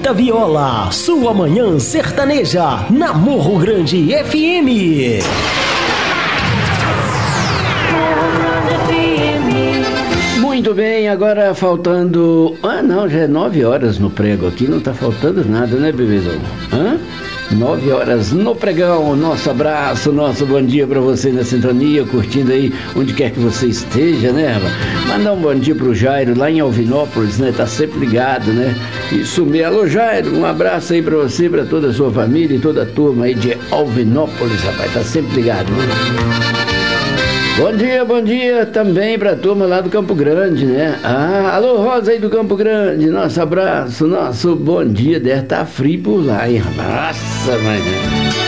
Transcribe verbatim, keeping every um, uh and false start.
da Viola, sua manhã sertaneja, na Morro Grande F M. Muito bem, agora faltando... Ah, não, já é nove horas no prego aqui, não tá faltando nada, né, bebezão? Hã? Nove horas no pregão, nosso abraço, nosso bom dia pra você na sintonia, curtindo aí onde quer que você esteja, né, rapaz? Mandar um bom dia pro Jairo lá em Alvinópolis, né, tá sempre ligado, né? Isso mesmo. Alô, Jairo, um abraço aí pra você, pra toda a sua família e toda a turma aí de Alvinópolis, rapaz, tá sempre ligado, né? Bom dia, bom dia também pra turma lá do Campo Grande, né? Ah, alô, Rosa aí do Campo Grande, nosso abraço, nosso bom dia. Deve estar frio por lá, hein? Nossa, mas...